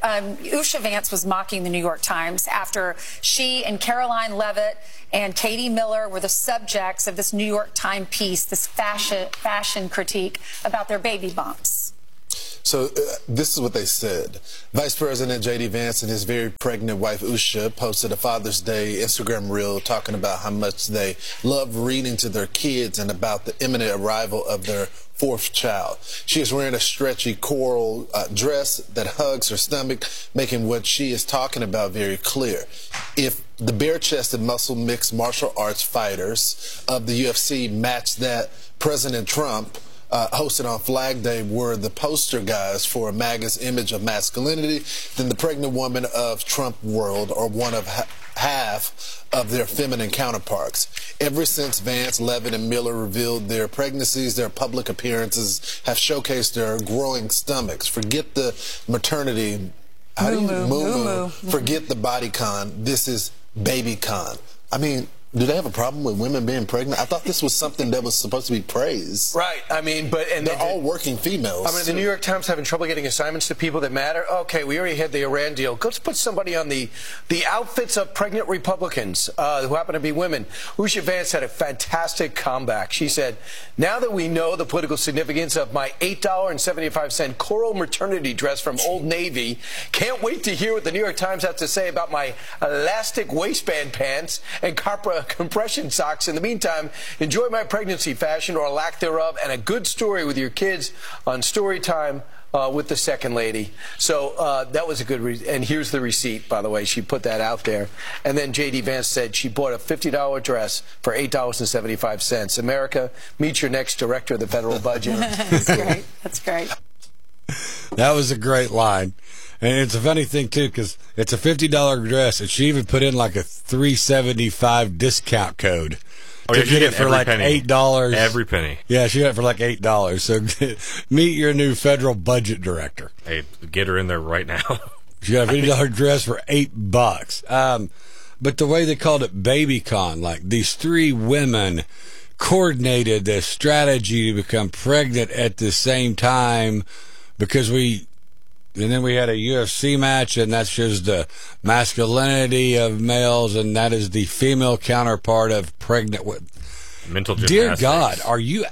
Speaker 2: Usha Vance was mocking the New York Times after she and Caroline Levitt and Katie Miller were the subjects of this New York Times piece, this fashion critique about their baby bumps.
Speaker 4: So this is what they said. Vice President J.D. Vance and his very pregnant wife Usha posted a Father's Day Instagram reel talking about how much they love reading to their kids and about the imminent arrival of their fourth child. She is wearing a stretchy coral dress that hugs her stomach, making what she is talking about very clear. If the bare-chested muscle-mixed martial arts fighters of the UFC match that President Trump hosted on Flag Day were the poster guys for MAGA's image of masculinity, then the pregnant woman of Trump world are one of half of their feminine counterparts. Ever since Vance, Levitt, and Miller revealed their pregnancies, their public appearances have showcased their growing stomachs. Forget the maternity, forget the body con. This is baby con. I mean, do they have a problem with women being pregnant? I thought this was something that was supposed to be praised.
Speaker 8: Right. I mean,
Speaker 4: they're all working females.
Speaker 8: I mean, the New York Times having trouble getting assignments to people that matter. Okay, we already had the Iran deal. Let's put somebody on the outfits of pregnant Republicans who happen to be women. Usha Vance had a fantastic comeback. She said, "Now that we know the political significance of my $8.75 coral maternity dress from Old Navy, can't wait to hear what the New York Times has to say about my elastic waistband pants and compression socks. In the meantime, enjoy my pregnancy fashion or lack thereof and a good story with your kids on Storytime with the second lady." So that was a good and here's the receipt, by the way. She put that out there. And then J.D. Vance said she bought a $50 dress for $8.75. America, meet your next director of the federal budget.
Speaker 2: That's great. That's great.
Speaker 19: That was a great line. And it's a funny thing, too, because it's a $50 dress, and she even put in like a $3.75 discount code to get it for like $8.
Speaker 7: Every penny.
Speaker 19: Yeah, she got it for like $8. So meet your new federal budget director.
Speaker 7: Hey, get her in there right now.
Speaker 19: She got a $50 dress for $8. But the way they called it BabyCon, like these three women coordinated this strategy to become pregnant at the same time because and then we had a UFC match, and that shows the masculinity of males, and that is the female counterpart of pregnant with
Speaker 7: mental gymnastics.
Speaker 19: Dear God, are you?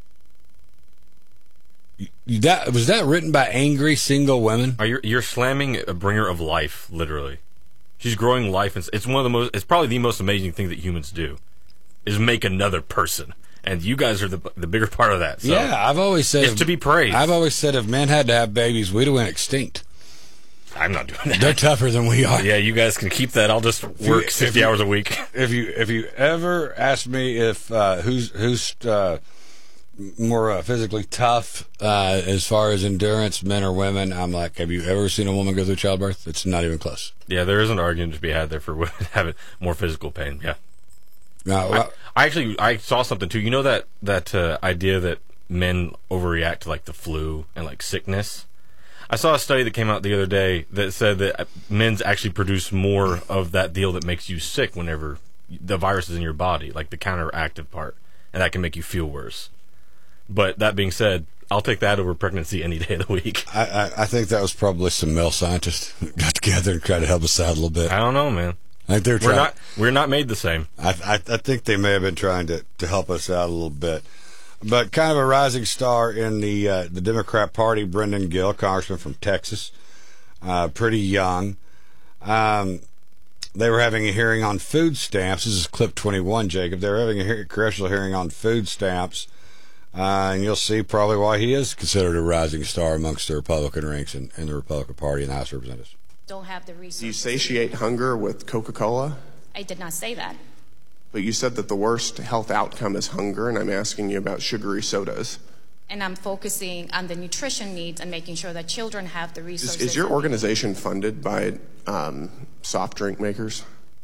Speaker 19: Was that written by angry single women?
Speaker 7: You're slamming a bringer of life, literally. She's growing life, and it's one of the most. It's probably the most amazing thing that humans do, is make another person. And you guys are the bigger part of that. So
Speaker 19: yeah, I've always said
Speaker 7: it's to be praised.
Speaker 19: I've always said if men had to have babies, we'd have went extinct.
Speaker 7: I'm not doing that.
Speaker 19: They're tougher than we are.
Speaker 7: Yeah, you guys can keep that. I'll just work 60 hours a week.
Speaker 19: If you ever ask me if who's more physically tough as far as endurance, men or women, I'm like, have you ever seen a woman go through childbirth? It's not even close.
Speaker 7: Yeah, there is an argument to be had there for women having more physical pain. Yeah.
Speaker 19: No,
Speaker 7: I saw something too. You know that idea that men overreact to like the flu and like sickness. I saw a study that came out the other day that said that men's actually produce more of that deal that makes you sick whenever the virus is in your body, like the counteractive part, and that can make you feel worse. But that being said, I'll take that over pregnancy any day of the week.
Speaker 19: I think that was probably some male scientists who got together and tried to help us out a little bit.
Speaker 7: I don't know, man.
Speaker 19: I think
Speaker 7: we're not made the same.
Speaker 19: I think they may have been trying to help us out a little bit. But kind of a rising star in the Democrat Party, Brendan Gill, congressman from Texas, pretty young. They were having a hearing on food stamps. This is clip 21, Jacob. They were having a congressional hearing on food stamps. And you'll see probably why he is considered a rising star amongst the Republican ranks in the Republican Party in the House of Representatives.
Speaker 9: Don't have the resources.
Speaker 10: Do you satiate hunger with Coca-Cola?
Speaker 9: I did not say that.
Speaker 10: But you said that the worst health outcome is hunger, and I'm asking you about sugary sodas.
Speaker 9: And I'm focusing on the nutrition needs and making sure that children have the resources.
Speaker 10: Is your organization funded by soft drink makers?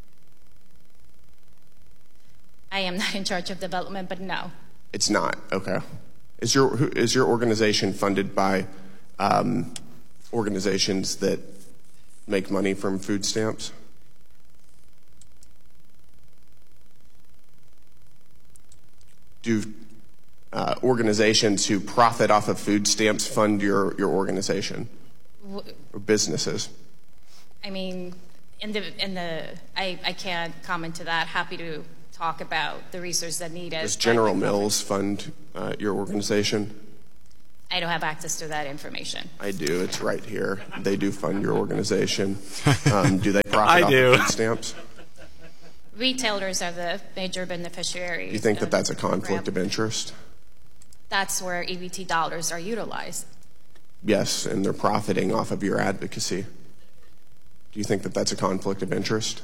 Speaker 9: I am not in charge of development, but no.
Speaker 10: It's not. Okay. Is your organization funded by organizations that make money from food stamps? Do organizations who profit off of food stamps fund your organization? or businesses?
Speaker 9: I mean, I can't comment to that. Happy to talk about the research that needed.
Speaker 10: Does General Mills fund your organization?
Speaker 9: I don't have access to that information.
Speaker 10: I do. It's right here. They do fund your organization. Do they profit off of food stamps?
Speaker 9: Retailers are the major beneficiaries.
Speaker 10: Do you think that that's a conflict of interest?
Speaker 9: That's where EBT dollars are utilized.
Speaker 10: Yes, and they're profiting off of your advocacy. Do you think that that's a conflict of interest?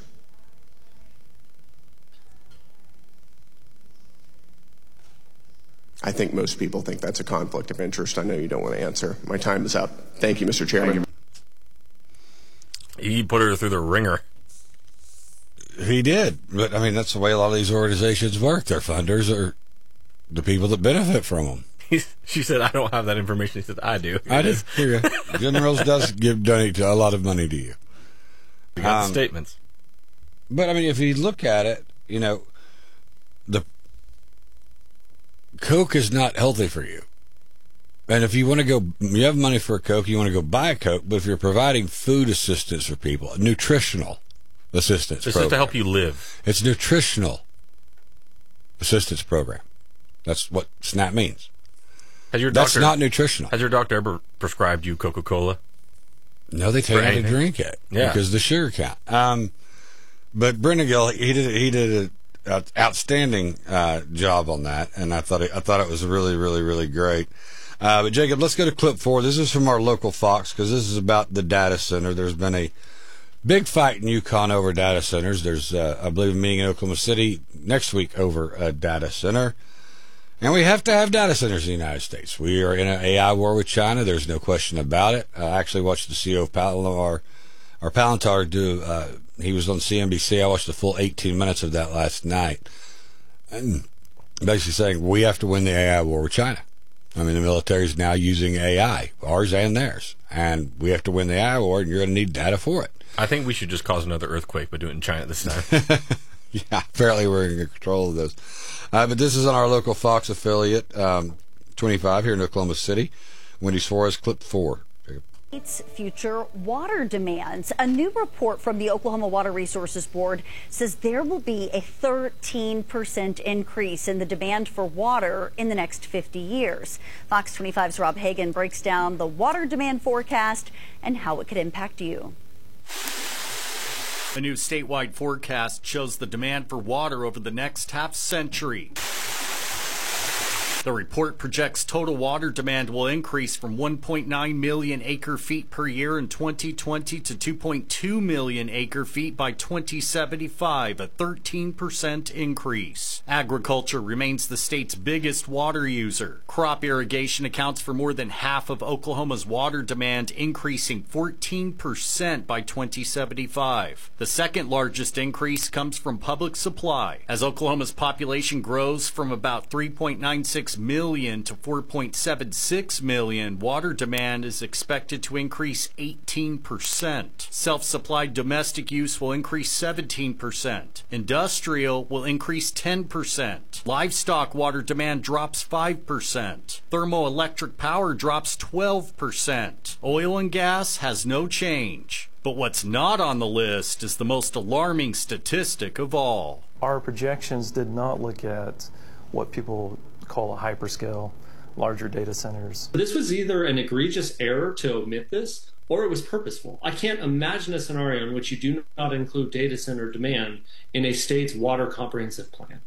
Speaker 10: I think most people think that's a conflict of interest. I know you don't want to answer. My time is up. Thank you, Mr. Chairman.
Speaker 7: He put her through the ringer.
Speaker 19: He did. But, I mean, that's the way a lot of these organizations work. Their funders are the people that benefit from them.
Speaker 7: She said, I don't have that information. He said, I do.
Speaker 19: I do. Here you go. Generals does donate a lot of money to you.
Speaker 7: We got the statements.
Speaker 19: But, I mean, if you look at it, you know, the Coke is not healthy for you. And if you want to go, you have money for a Coke, you want to go buy a Coke, but if you're providing food assistance for people, nutritional assistance
Speaker 7: It's
Speaker 19: program.
Speaker 7: just to help you live.
Speaker 19: It's nutritional assistance program. That's what SNAP means. That's not nutritional.
Speaker 7: Has your doctor ever prescribed you Coca-Cola?
Speaker 19: No, they tell you how to drink it because the sugar count. But Brenigal, he did an outstanding job on that, and I thought it was really, really, really great. But Jacob, let's go to clip 4. This is from our local Fox because this is about the data center. There's been a big fight in Yukon over data centers. There's, I believe, a meeting in Oklahoma City next week over a data center. And we have to have data centers in the United States. We are in an AI war with China. There's no question about it. I actually watched the CEO of Palantir, do, he was on CNBC. I watched the full 18 minutes of that last night. And basically saying we have to win the AI war with China. I mean, the military is now using AI, ours and theirs. And we have to win the AI war, and you're going to need data for it.
Speaker 7: I think we should just cause another earthquake, but do it in China this time.
Speaker 19: Yeah, apparently we're in control of those. But this is on our local Fox affiliate, 25 here in Oklahoma City. Wendy Suarez, clip 4.
Speaker 12: Its future water demands. A new report from the Oklahoma Water Resources Board says there will be a 13% increase in the demand for water in the next 50 years. Fox 25's Rob Hagan breaks down the water demand forecast and how it could impact you.
Speaker 20: A new statewide forecast shows the demand for water over the next half century. The report projects total water demand will increase from 1.9 million acre-feet per year in 2020 to 2.2 million acre-feet by 2075, a 13% increase. Agriculture remains the state's biggest water user. Crop irrigation accounts for more than half of Oklahoma's water demand, increasing 14% by 2075. The second largest increase comes from public supply. As Oklahoma's population grows from about 3.96 million to 4.76 million, water demand is expected to increase 18%. Self-supplied domestic use will increase 17%. Industrial will increase 10%. Livestock water demand drops 5%. Thermoelectric power drops 12%. Oil and gas has no change. But what's not on the list is the most alarming statistic of all.
Speaker 22: Our projections did not look at what people call a hyperscale, larger data centers.
Speaker 23: This was either an egregious error to omit this, or it was purposeful. I can't imagine a scenario in which you do not include data center demand in a state's water comprehensive plan.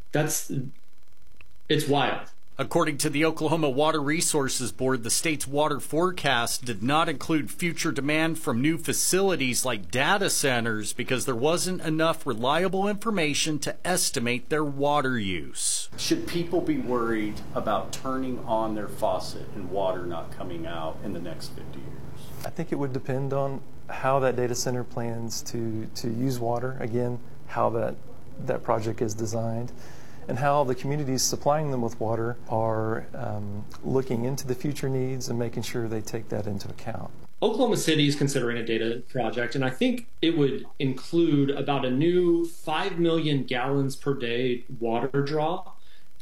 Speaker 23: It's wild.
Speaker 20: According to the Oklahoma Water Resources Board, the state's water forecast did not include future demand from new facilities like data centers because there wasn't enough reliable information to estimate their water use.
Speaker 24: Should people be worried about turning on their faucet and water not coming out in the next 50 years?
Speaker 22: I think it would depend on how that data center plans to use water, again, how that project is designed, and how the communities supplying them with water are looking into the future needs and making sure they take that into account.
Speaker 23: Oklahoma City is considering a data project, and I think it would include about a new 5 million gallons per day water draw.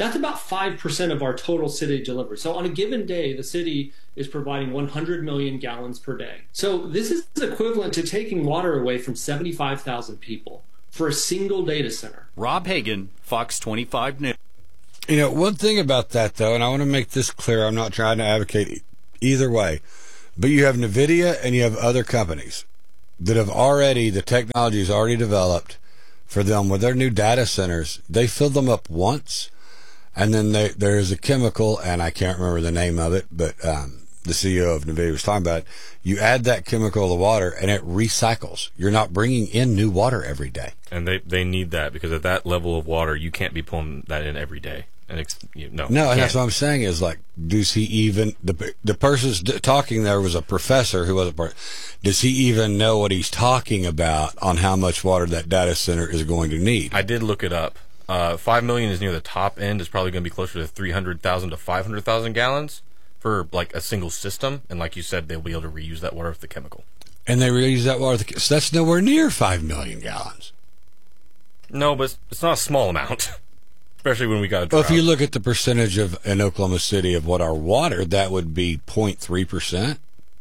Speaker 23: That's about 5% of our total city delivery. So on a given day, the city is providing 100 million gallons per day. So this is equivalent to taking water away from 75,000 people for a single data center.
Speaker 20: Rob Hagan, Fox 25 News.
Speaker 19: You know, one thing about that, though, and I want to make this clear, I'm not trying to advocate either way, but you have NVIDIA and you have other companies that have already, the technology is already developed for them with their new data centers. They fill them up once, and then there's a chemical, and I can't remember the name of it, but the CEO of NVIDIA was talking about it. You add that chemical to the water, and it recycles. You're not bringing in new water every day.
Speaker 7: And they need that, because at that level of water, you can't be pulling that in every day. And
Speaker 19: no, and that's what I'm saying is, like, does he even, the person talking there was a professor who wasn't part, does he even know what he's talking about on how much water that data center is going to need?
Speaker 7: I did look it up. 5 million is near the top end. It's probably going to be closer to 300,000 to 500,000 gallons for like a single system. And like you said, they'll be able to reuse that water with the chemical.
Speaker 19: And they reuse that water, so that's nowhere near 5 million gallons.
Speaker 7: No, but it's not a small amount, especially when we got a drought.
Speaker 19: Well, if you look at the percentage in Oklahoma City of what our water, that would be 0.3%.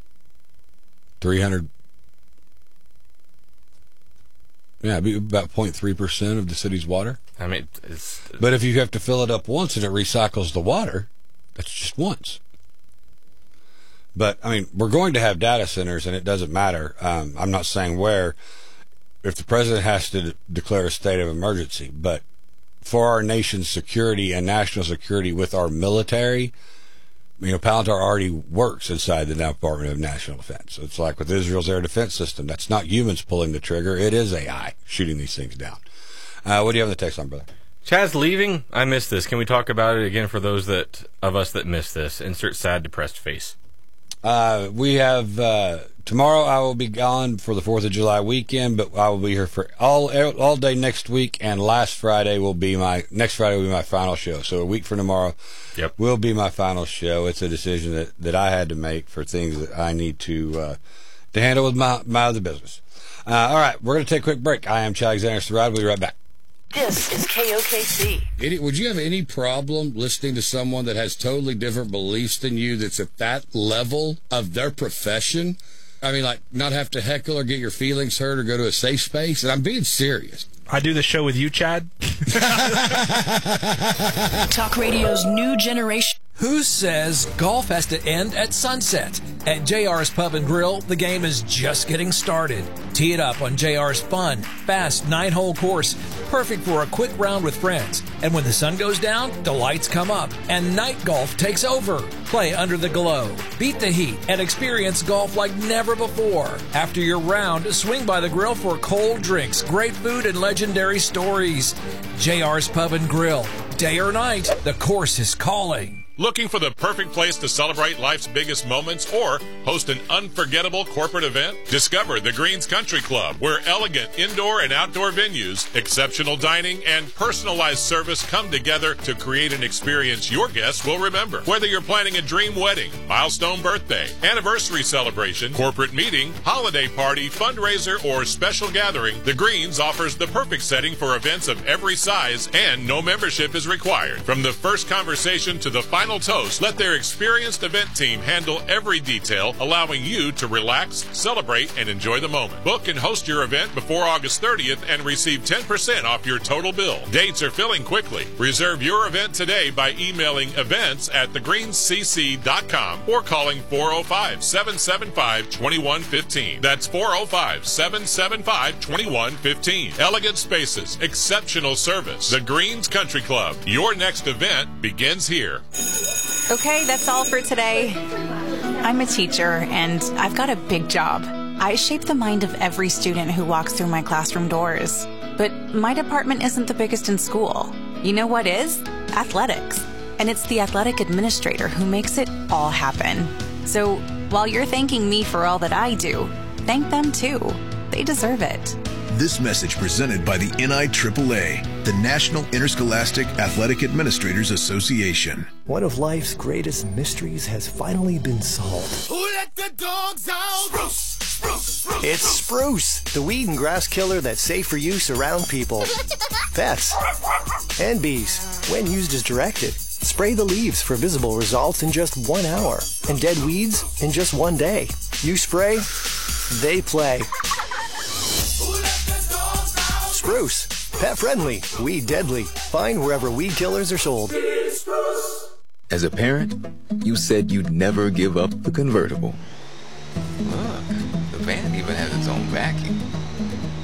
Speaker 19: 300. Yeah, it'd be about 0.3% of the city's water.
Speaker 7: I mean,
Speaker 19: but if you have to fill it up once and it recycles the water, that's just once. But, I mean, we're going to have data centers, and it doesn't matter. I'm not saying where, if the president has to declare a state of emergency. But for our nation's security and national security with our military, you know, Palantir already works inside the Department of National Defense. It's like with Israel's air defense system. That's not humans pulling the trigger. It is AI shooting these things down. What do you have in the text on, brother?
Speaker 7: Chad's leaving. I missed this. Can we talk about it again for those of us that missed this? Insert sad, depressed face.
Speaker 19: We have tomorrow. I will be gone for the 4th of July weekend, but I will be here for all day next week. And next Friday will be my final show. So a week from tomorrow, will be my final show. It's a decision that I had to make for things that I need to handle with my other business. All right, we're going to take a quick break. I am Chad Alexander Stirado. We'll be right back.
Speaker 1: This is KOKC.
Speaker 3: Would you have any problem listening to someone that has totally different beliefs than you that's at that level of their profession? I mean, like, not have to heckle or get your feelings hurt or go to a safe space? And I'm being serious.
Speaker 5: I do the show with you, Chad.
Speaker 1: Talk radio's new generation.
Speaker 13: Who says golf has to end at sunset? At JR's Pub and Grill, the game is just getting started. Tee it up on JR's fun, fast 9-hole course, perfect for a quick round with friends. And when the sun goes down, the lights come up, and night golf takes over. Play under the glow, beat the heat, and experience golf like never before. After your round, swing by the grill for cold drinks, great food, and legendary stories. JR's Pub and Grill. Day or night, the course is calling.
Speaker 6: Looking for the perfect place to celebrate life's biggest moments or host an unforgettable corporate event? Discover the Greens Country Club, where elegant indoor and outdoor venues, exceptional dining, and personalized service come together to create an experience your guests will remember. Whether you're planning a dream wedding, milestone birthday, anniversary celebration, corporate meeting, holiday party, fundraiser, or special gathering, the Greens offers the perfect setting for events of every size, and no membership is required. From the first conversation to the final toast, let their experienced event team handle every detail, allowing you to relax, celebrate, and enjoy the moment. Book and host your event before August 30th and receive 10% off your total bill. Dates are filling quickly. Reserve your event today by emailing events@thegreenscc.com or calling 405-775-2115. That's 405-775-2115. Elegant spaces, exceptional service. The Greens Country Club. Your next event begins here.
Speaker 25: Okay, that's all for today. I'm a teacher, and I've got a big job. I shape the mind of every student who walks through my classroom doors. But my department isn't the biggest in school. You know what is? Athletics. And it's the athletic administrator who makes it all happen. So while you're thanking me for all that I do, thank them too. They deserve it.
Speaker 17: This message presented by the NIAAA, the National Interscholastic Athletic Administrators Association.
Speaker 26: One of life's greatest mysteries has finally been solved.
Speaker 1: Who let the dogs out? Spruce, spruce, spruce.
Speaker 11: It's Spruce, the weed and grass killer that's safe for use around people, pets, and bees when used as directed. Spray the leaves for visible results in just 1 hour and dead weeds in just 1 day. You spray, they play. Spruce, pet friendly, weed deadly. Find wherever weed killers are sold.
Speaker 14: As a parent, you said you'd never give up the convertible. Look, the van even has its own vacuum.